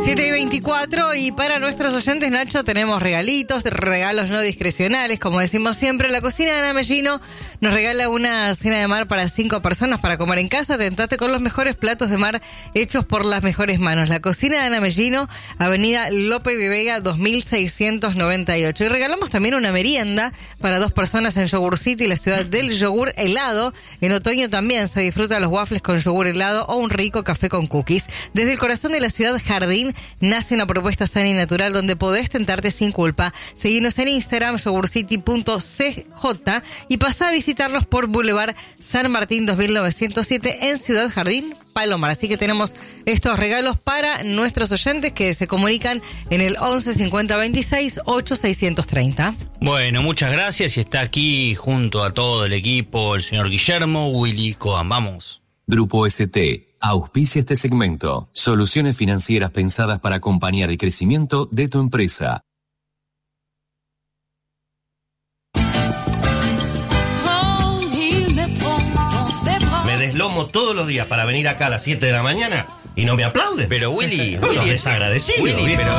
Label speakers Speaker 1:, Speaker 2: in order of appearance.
Speaker 1: 7:24 y para nuestros oyentes, Nacho, tenemos regalos no discrecionales. Como decimos siempre, la cocina de Ana Mellino nos regala una cena de mar para 5 personas para comer en casa. Tentate con los mejores platos de mar hechos por las mejores manos. La cocina de Ana Mellino, Avenida López de Vega 2698. Y regalamos también una merienda para 2 personas en Yogur City, la ciudad del yogur helado. En otoño también se disfruta los waffles con yogur helado o un rico café con cookies. Desde el corazón de la ciudad Jardín nace una propuesta sana y natural donde podés tentarte sin culpa. Seguinos en Instagram, yogurcity.cj, y pasá a visitarlos por Boulevard San Martín 2907 en Ciudad Jardín, Palomar. Así que tenemos estos regalos para nuestros oyentes que se comunican en el 11 50 26 8 630.
Speaker 2: Bueno, muchas gracias, y está aquí junto a todo el equipo el señor Guillermo Willy Coan. Vamos.
Speaker 3: Grupo ST auspicia este segmento. Soluciones financieras pensadas para acompañar el crecimiento de tu empresa.
Speaker 4: Me deslomo todos los días para venir acá a las 7 de la mañana y no me aplauden.
Speaker 2: Pero Willy,
Speaker 4: desagradecido.
Speaker 2: Willy, pero